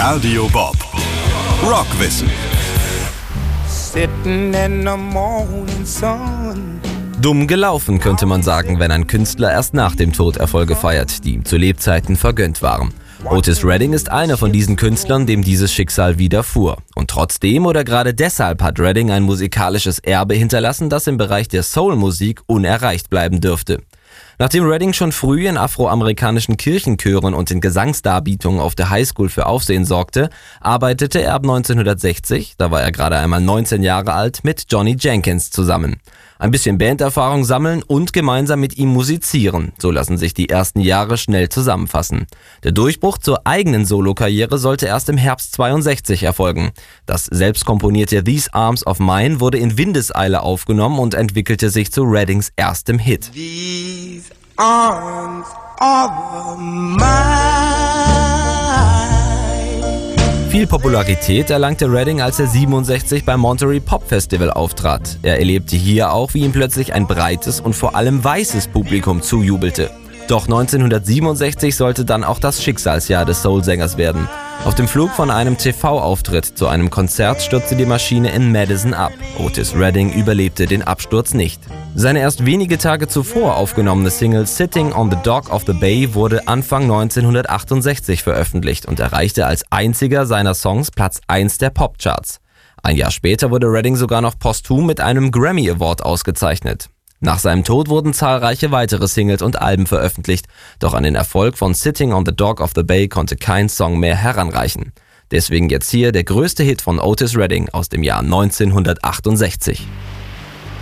Radio Bob Rockwissen. Dumm gelaufen, könnte man sagen, wenn ein Künstler erst nach dem Tod Erfolge feiert, die ihm zu Lebzeiten vergönnt waren. Otis Redding ist einer von diesen Künstlern, dem dieses Schicksal widerfuhr. Und trotzdem oder gerade deshalb hat Redding ein musikalisches Erbe hinterlassen, das im Bereich der Soul-Musik unerreicht bleiben dürfte. Nachdem Redding schon früh in afroamerikanischen Kirchenchören und in Gesangsdarbietungen auf der Highschool für Aufsehen sorgte, arbeitete er ab 1960, da war er gerade einmal 19 Jahre alt, mit Johnny Jenkins zusammen. Ein bisschen Banderfahrung sammeln und gemeinsam mit ihm musizieren, so lassen sich die ersten Jahre schnell zusammenfassen. Der Durchbruch zur eigenen Solokarriere sollte erst im Herbst 62 erfolgen. Das selbstkomponierte These Arms of Mine wurde in Windeseile aufgenommen und entwickelte sich zu Reddings erstem Hit. These arms of mine. Viel Popularität erlangte Redding, als er 67 beim Monterey Pop Festival auftrat. Er erlebte hier auch, wie ihm plötzlich ein breites und vor allem weißes Publikum zujubelte. Doch 1967 sollte dann auch das Schicksalsjahr des Soulsängers werden. Auf dem Flug von einem TV-Auftritt zu einem Konzert stürzte die Maschine in Madison ab. Otis Redding überlebte den Absturz nicht. Seine erst wenige Tage zuvor aufgenommene Single Sitting on the Dock of the Bay wurde Anfang 1968 veröffentlicht und erreichte als einziger seiner Songs Platz 1 der Popcharts. Ein Jahr später wurde Redding sogar noch posthum mit einem Grammy Award ausgezeichnet. Nach seinem Tod wurden zahlreiche weitere Singles und Alben veröffentlicht, doch an den Erfolg von Sitting on the Dock of the Bay konnte kein Song mehr heranreichen. Deswegen jetzt hier der größte Hit von Otis Redding aus dem Jahr 1968.